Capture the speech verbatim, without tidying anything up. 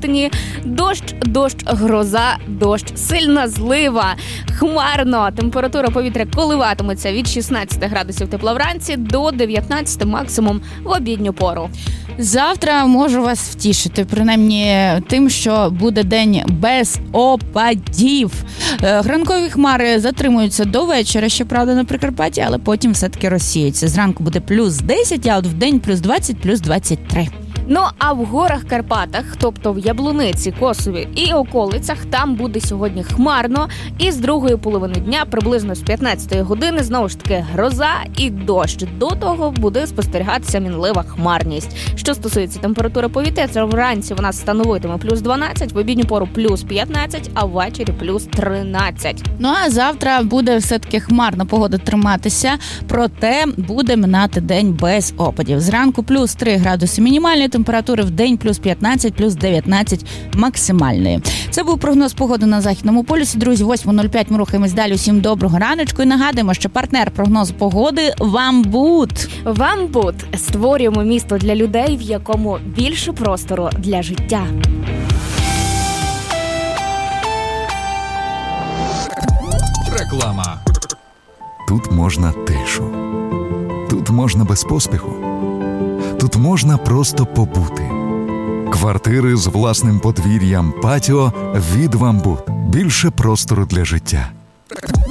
Бостоні. Дощ, дощ, гроза, дощ, сильна злива, хмарно. Температура повітря коливатиметься від шістнадцяти градусів тепла вранці до дев'ятнадцяти максимум в обідню пору. Завтра можу вас втішити, принаймні тим, що буде день без опадів. Гранкові хмари затримуються до вечора, щоправда, на Прикарпатті, але потім все-таки розсіються. Зранку буде плюс десять, а от вдень плюс двадцять, плюс двадцять три. Ну, а в горах Карпатах, тобто в Яблуниці, Косові і околицях, там буде сьогодні хмарно. І з другої половини дня, приблизно з п'ятнадцятої години, знову ж таки гроза і дощ. До того буде спостерігатися мінлива хмарність. Що стосується температури повітря, це вранці вона становитиме плюс дванадцять, в обідню пору плюс п'ятнадцять, а ввечері плюс тринадцять. Ну, а завтра буде все-таки хмарна погода триматися, проте буде минати день без опадів. Зранку плюс три градуси мінімальної температури, в день плюс п'ятнадцять, плюс дев'ятнадцять максимальної. Це був прогноз погоди на Західному полюсі. Друзі, восьма нуль п'ять, ми рухаємось далі. Усім доброго раночку і нагадуємо, що партнер прогнозу погоди «Вамбут». «Вамбут» – створюємо місто для людей, в якому більше простору для життя. Реклама. Тут можна тишу. Тут можна без поспіху. Тут можна просто побути. Квартири з власним подвір'ям, патіо від «Вамбут». Більше простору для життя.